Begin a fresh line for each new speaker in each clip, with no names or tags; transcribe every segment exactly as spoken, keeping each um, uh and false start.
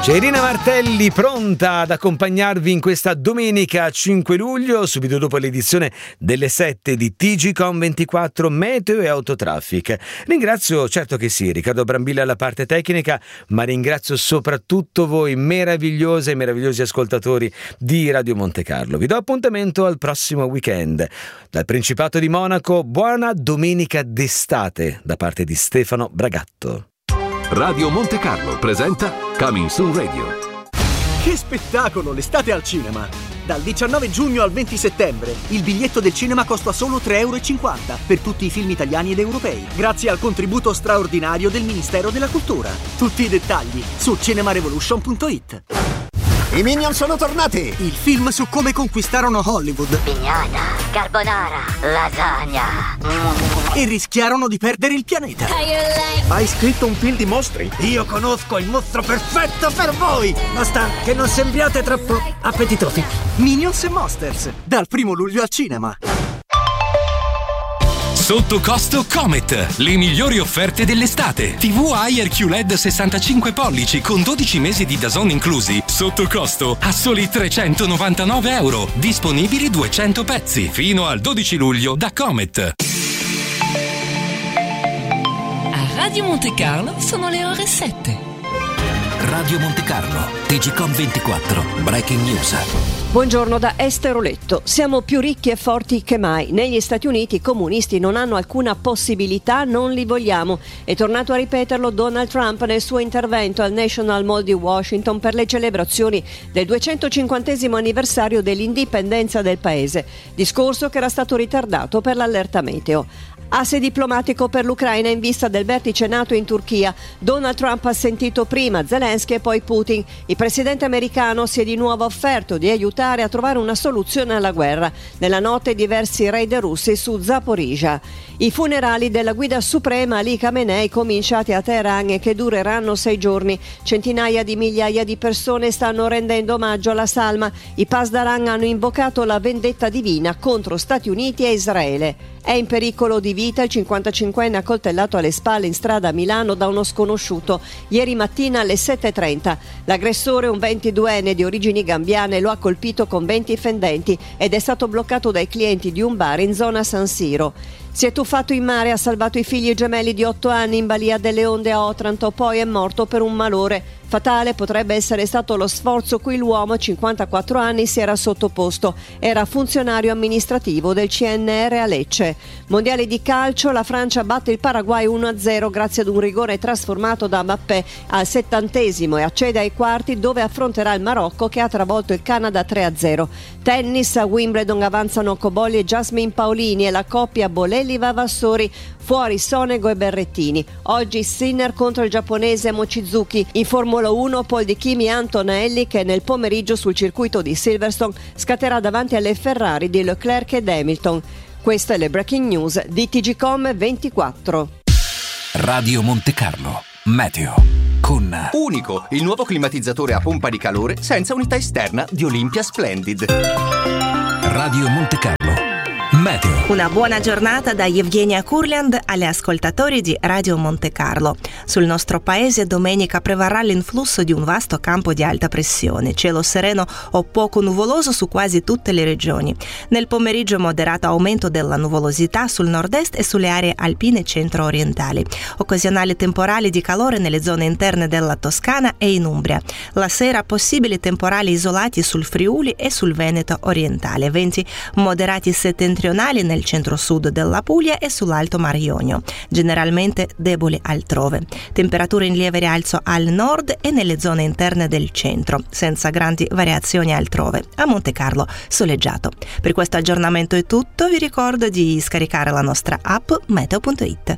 C'è Irina Martelli pronta ad accompagnarvi in questa domenica cinque luglio, subito dopo l'edizione delle sette di T G Com ventiquattro Meteo e Autotraffic. Ringrazio, certo che sì, Riccardo Brambilla alla parte tecnica, ma ringrazio soprattutto voi meravigliose e meravigliosi ascoltatori di Radio Monte Carlo. Vi do appuntamento al prossimo weekend. Dal Principato di Monaco, buona domenica d'estate da parte di Stefano Bragatto.
Radio Monte Carlo presenta Coming Soon Radio.
Che spettacolo, l'estate al cinema! Dal diciannove giugno al venti settembre il biglietto del cinema costa solo tre euro e cinquanta per tutti i film italiani ed europei, grazie al contributo straordinario del Ministero della Cultura. Tutti i dettagli su cinemarevolution punto it.
I Minion sono tornati!
Il film su come conquistarono Hollywood
pignata, carbonara, lasagna
e rischiarono di perdere il pianeta.
Hai scritto un film di mostri?
Io conosco il mostro perfetto per voi! Basta che non sembriate troppo appetitosi. Minions e Monsters, dal primo luglio al cinema.
Sotto costo Comet, le migliori offerte dell'estate. tivù Haier Q L E D sessantacinque pollici con dodici mesi di D A Z N inclusi, sotto costo a soli trecentonovantanove euro. Disponibili duecento pezzi, fino al dodici luglio da Comet.
A Radio Monte Carlo sono le ore sette.
Radio Monte Carlo, T G Com ventiquattro, Breaking News.
Buongiorno da Esteroletto. Siamo più ricchi e forti che mai. Negli Stati Uniti i comunisti non hanno alcuna possibilità, non li vogliamo. È tornato a ripeterlo Donald Trump nel suo intervento al National Mall di Washington per le celebrazioni del duecentocinquantesimo anniversario dell'indipendenza del paese. Discorso che era stato ritardato per l'allerta meteo. Asse diplomatico per l'Ucraina in vista del vertice NATO in Turchia. Donald Trump ha sentito prima Zelensky e poi Putin. Il presidente americano si è di nuovo offerto di aiutare a trovare una soluzione alla guerra. Nella notte diversi raid russi su Zaporizhzhia. I funerali della guida suprema Ali Khamenei cominciati a Teheran e che dureranno sei giorni. Centinaia di migliaia di persone stanno rendendo omaggio alla salma. I Pasdaran hanno invocato la vendetta divina contro Stati Uniti e Israele. È in pericolo di vita il cinquantacinquenne accoltellato alle spalle in strada a Milano da uno sconosciuto ieri mattina alle sette e trenta. L'aggressore, un ventiduenne di origini gambiane, lo ha colpito con venti fendenti ed è stato bloccato dai clienti di un bar in zona San Siro. Si è tuffato in mare, ha salvato i figli gemelli di otto anni in balia delle onde a Otranto, poi è morto per un malore. Fatale potrebbe essere stato lo sforzo cui l'uomo, cinquantaquattro anni, si era sottoposto. Era funzionario amministrativo del C N R a Lecce. Mondiali di calcio, la Francia batte il Paraguay uno a zero grazie ad un rigore trasformato da Mbappé al settantesimo e accede ai quarti dove affronterà il Marocco che ha travolto il Canada tre a zero. Tennis, a Wimbledon avanzano Cobolli e Jasmine Paolini e la coppia Bolelli-Vavassori, fuori Sonego e Berrettini. Oggi Sinner contro il giapponese Mochizuki. In Formula uno Paul Di Chimi e Antonelli che nel pomeriggio sul circuito di Silverstone scatterà davanti alle Ferrari di Leclerc ed Hamilton. Queste le breaking news di T G Com ventiquattro.
Radio Monte Carlo, Meteo. Con
Unico, il nuovo climatizzatore a pompa di calore senza unità esterna di Olympia Splendid.
Radio Monte Carlo, Meteo.
Una buona giornata da Evgenia Kurland agli ascoltatori di Radio Monte Carlo. Sul nostro paese domenica prevarrà l'influsso di un vasto campo di alta pressione, cielo sereno o poco nuvoloso su quasi tutte le regioni. Nel pomeriggio moderato aumento della nuvolosità sul nord-est e sulle aree alpine centro-orientali. Occasionali temporali di calore nelle zone interne della Toscana e in Umbria. La sera possibili temporali isolati sul Friuli e sul Veneto orientale. Venti moderati settentrionali nel centro-sud della Puglia e sull'Alto Mar Ionio, generalmente deboli altrove. Temperature in lieve rialzo al nord e nelle zone interne del centro, senza grandi variazioni altrove. A Monte Carlo soleggiato. Per questo aggiornamento è tutto, vi ricordo di scaricare la nostra app meteo punto it.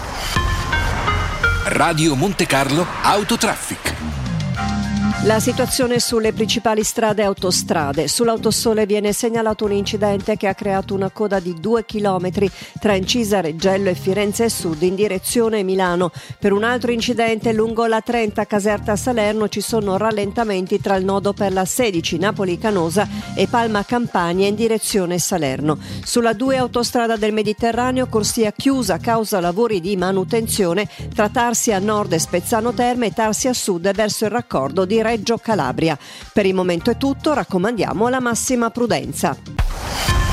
Radio Monte Carlo Autotraffic.
La situazione sulle principali strade e autostrade. Sull'autosole viene segnalato un incidente che ha creato una coda di due chilometri tra Incisa Reggello e Firenze Sud in direzione Milano. Per un altro incidente lungo la trenta Caserta Salerno ci sono rallentamenti tra il nodo per la sedici Napoli Canosa e Palma Campania in direzione Salerno. Sulla due autostrada del Mediterraneo corsia chiusa a causa lavori di manutenzione tra Tarsi a nord e Spezzano Terme e Tarsi a sud verso il raccordo di Reggio Reggio Calabria. Per il momento è tutto, raccomandiamo la massima prudenza.